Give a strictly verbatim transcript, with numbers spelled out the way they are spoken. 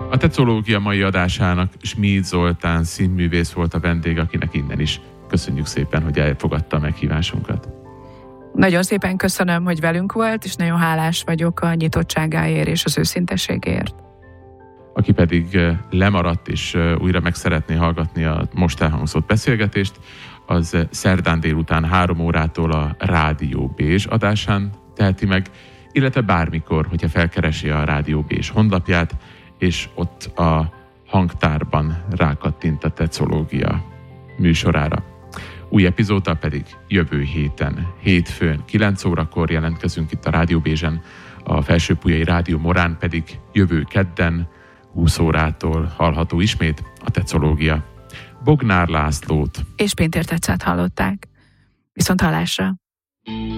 A Tecológia mai adásának Schmid Zoltán színművész volt a vendég, akinek innen is köszönjük szépen, hogy elfogadta a meghívásunkat. Nagyon szépen köszönöm, hogy velünk volt, és nagyon hálás vagyok a nyitottságáért és az őszinteségért. Aki pedig lemaradt és újra meg szeretné hallgatni a most elhangzott beszélgetést, az szerdán délután három órától a Rádió Bézs adásán teheti meg, illetve bármikor, hogyha felkeresi a Rádió Bézs honlapját, és ott a hangtárban rákattint a Tecológia műsorára. Új epizóddal pedig jövő héten, hétfőn, kilenc órakor jelentkezünk itt a Rádió Bézsen, a Felső-Pulyai Rádió Morán pedig jövő kedden, húsz órától hallható ismét a Tecológia. Bognár Lászlót és Pintér Tetszát hallották. Viszont hallásra!